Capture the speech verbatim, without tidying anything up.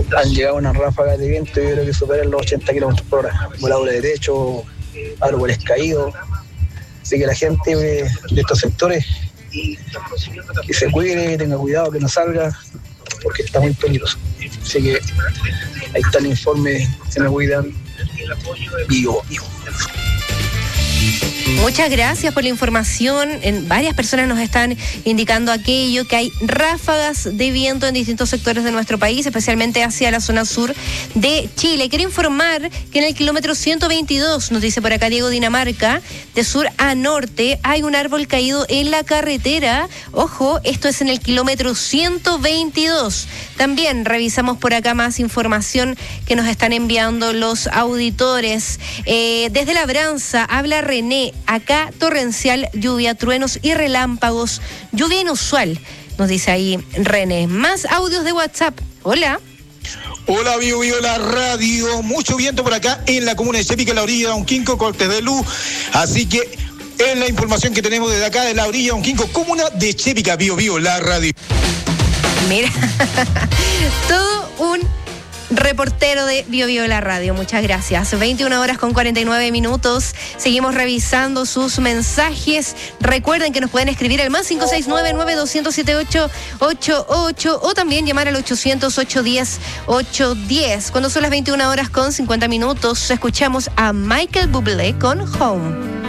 han llegado unas ráfagas de viento, yo creo que superan los ochenta kilómetros por hora, voladura de techo, árboles caídos. Así que la gente de, de estos sectores que se cuide, que tenga cuidado, que no salga, porque está muy peligroso. Así que ahí está el informe, se me cuidan, vivo, vivo. Muchas gracias por la información. En varias personas nos están indicando aquello, que hay ráfagas de viento en distintos sectores de nuestro país, especialmente hacia la zona sur de Chile. Quiero informar que en el kilómetro ciento veintidós, nos dice por acá Diego Dinamarca, de sur a norte, hay un árbol caído en la carretera. Ojo, esto es en el kilómetro ciento veintidós. También revisamos por acá más información que nos están enviando los auditores. Eh, desde Labranza, habla René. Acá torrencial, lluvia, truenos y relámpagos. Lluvia inusual, nos dice ahí René. Más audios de WhatsApp. Hola. Hola, Bio Bio la radio. Mucho viento por acá en la comuna de Chepica, en la orilla de Unquinco, Cortes de Luz. Así que es la información que tenemos desde acá, de la orilla de Unquinco, comuna de Chepica, Bio Bio la radio. Mira, todo un reportero de Bio Bio la radio, muchas gracias. veintiuna horas con cuarenta y nueve minutos. Seguimos revisando sus mensajes. Recuerden que nos pueden escribir al más cinco seis nueve, nueve dos cero siete, ocho ocho ocho o también llamar al ochocientos, ochocientos diez, ochocientos diez. Cuando son las veintiuna horas con cincuenta minutos, escuchamos a Michael Bublé con Home.